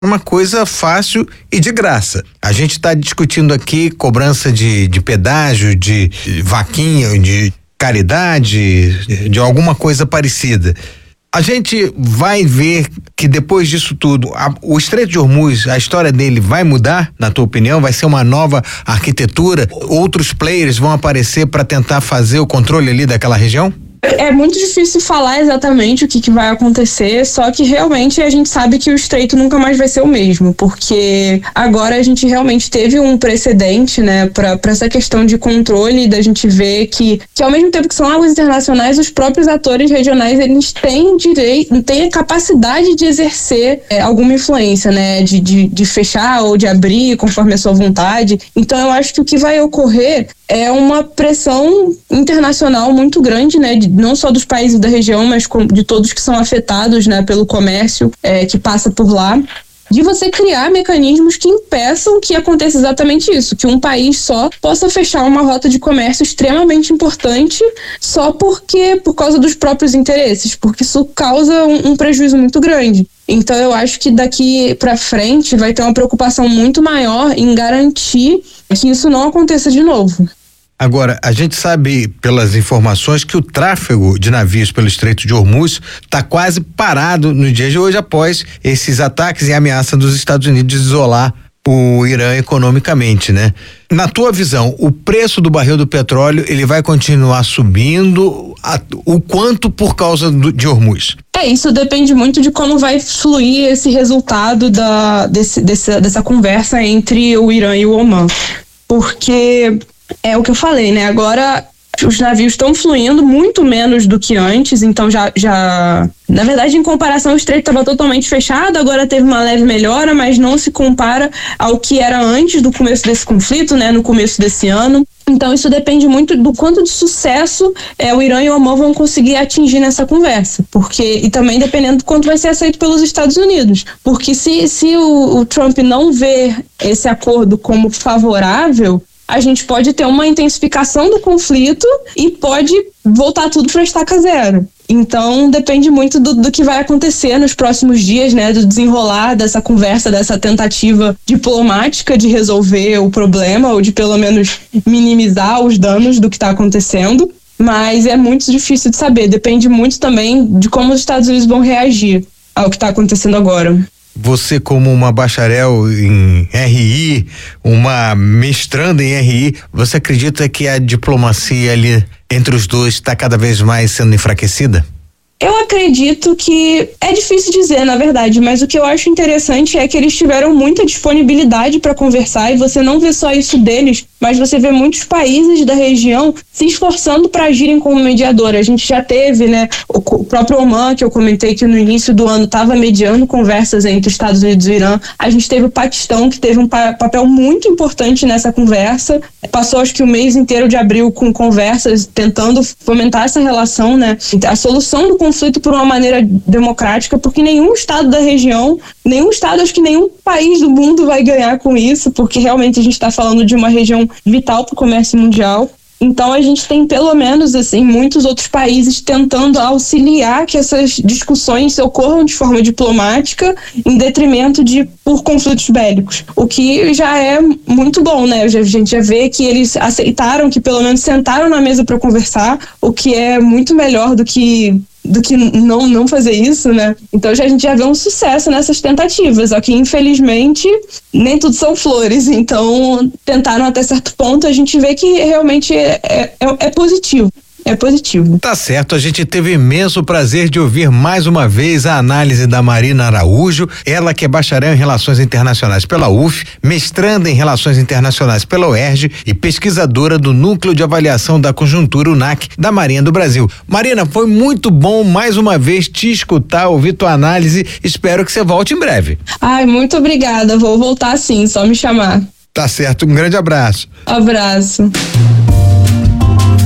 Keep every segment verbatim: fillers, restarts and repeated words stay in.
uma coisa fácil e de graça. A gente está discutindo aqui cobrança de, de pedágio, de, de vaquinha, de caridade, de, de alguma coisa parecida. A gente vai ver que depois disso tudo, a, o Estreito de Hormuz, a história dele vai mudar, na tua opinião? Vai ser uma nova arquitetura? Outros players vão aparecer para tentar fazer o controle ali daquela região? É muito difícil falar exatamente o que, que vai acontecer, só que realmente a gente sabe que o Estreito nunca mais vai ser o mesmo, porque agora a gente realmente teve um precedente, né, para essa questão de controle, da gente ver que, que ao mesmo tempo que são águas internacionais, os próprios atores regionais, eles têm direito, têm a capacidade de exercer é, alguma influência, né, de, de, de fechar ou de abrir conforme a sua vontade. Então eu acho que o que vai ocorrer é uma pressão internacional muito grande, né, de, não só dos países da região, mas com, de todos que são afetados, né, pelo comércio é, que passa por lá, de você criar mecanismos que impeçam que aconteça exatamente isso, que um país só possa fechar uma rota de comércio extremamente importante só porque, por causa dos próprios interesses, porque isso causa um, um prejuízo muito grande. Então eu acho que daqui para frente vai ter uma preocupação muito maior em garantir que isso não aconteça de novo. Agora, a gente sabe pelas informações que o tráfego de navios pelo Estreito de Hormuz está quase parado no dia de hoje após esses ataques e ameaça dos Estados Unidos de isolar o Irã economicamente, né? Na tua visão, o preço do barril do petróleo, ele vai continuar subindo? A, o quanto por causa do, de Hormuz? É, isso depende muito de como vai fluir esse resultado da, desse, dessa, dessa conversa entre o Irã e o Omã. Porque é o que eu falei, né? Agora os navios estão fluindo muito menos do que antes, então já, já... Na verdade, em comparação, o estreito estava totalmente fechado, agora teve uma leve melhora, mas não se compara ao que era antes do começo desse conflito, né? No começo desse ano. Então isso depende muito do quanto de sucesso é, o Irã e o Omã vão conseguir atingir nessa conversa, porque, e também dependendo do quanto vai ser aceito pelos Estados Unidos, porque se, se o, o Trump não vê esse acordo como favorável, a gente pode ter uma intensificação do conflito e pode voltar tudo para a estaca zero. Então, depende muito do, do que vai acontecer nos próximos dias, né? Do desenrolar dessa conversa, dessa tentativa diplomática de resolver o problema ou de pelo menos minimizar os danos do que está acontecendo. Mas é muito difícil de saber. Depende muito também de como os Estados Unidos vão reagir ao que está acontecendo agora. Você, como uma bacharel em R I, uma mestranda em R I, você acredita que a diplomacia ali entre os dois está cada vez mais sendo enfraquecida? Eu acredito que é difícil dizer, na verdade, mas o que eu acho interessante é que eles tiveram muita disponibilidade para conversar, e você não vê só isso deles, mas você vê muitos países da região se esforçando para agirem como mediador. A gente já teve, né, o, o próprio Omã, que eu comentei que no início do ano estava mediando conversas entre os Estados Unidos e o Irã. A gente teve o Paquistão, que teve um pa- papel muito importante nessa conversa. Passou acho que o mês inteiro de abril com conversas, tentando fomentar essa relação, né? A solução do conflito por uma maneira democrática, porque nenhum estado da região, nenhum estado, acho que nenhum país do mundo vai ganhar com isso, porque realmente a gente está falando de uma região vital para o comércio mundial. Então a gente tem pelo menos assim muitos outros países tentando auxiliar que essas discussões ocorram de forma diplomática em detrimento de por conflitos bélicos, o que já é muito bom, né? A gente já vê que eles aceitaram, que pelo menos sentaram na mesa para conversar, o que é muito melhor do que do que não, não fazer isso, né? Então já, a gente já vê um sucesso nessas tentativas, só que infelizmente nem tudo são flores, então tentaram até certo ponto, a gente vê que realmente é, é, é positivo. É positivo. Tá certo, a gente teve imenso prazer de ouvir mais uma vez a análise da Marina Araújo, ela que é bacharel em Relações Internacionais pela U F, mestranda em Relações Internacionais pela U E R J e pesquisadora do Núcleo de Avaliação da Conjuntura U N A C da Marinha do Brasil. Marina, foi muito bom mais uma vez te escutar, ouvir tua análise, espero que você volte em breve. Ai, muito obrigada, vou voltar sim, só me chamar. Tá certo, um grande abraço. Abraço.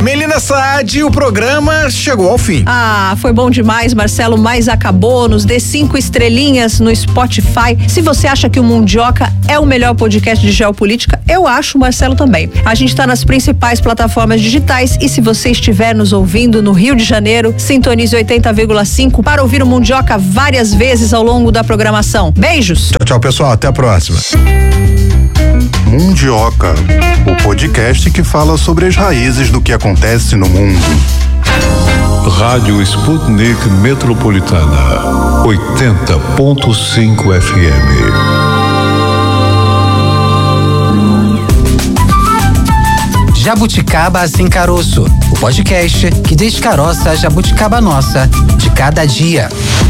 Melina Saad, o programa chegou ao fim. Ah, foi bom demais, Marcelo, mas acabou. Nos dê cinco estrelinhas no Spotify. Se você acha que o Mundioca é o melhor podcast de geopolítica, eu acho, Marcelo, também. A gente está nas principais plataformas digitais e se você estiver nos ouvindo no Rio de Janeiro, sintonize oitenta vírgula cinco para ouvir o Mundioca várias vezes ao longo da programação. Beijos! Tchau, tchau, pessoal. Até a próxima. Mundioca, o podcast que fala sobre as raízes do que acontece no mundo. Rádio Sputnik Metropolitana, oitenta ponto cinco F M. Jabuticaba Sem Caroço, o podcast que descaroça a jabuticaba nossa de cada dia.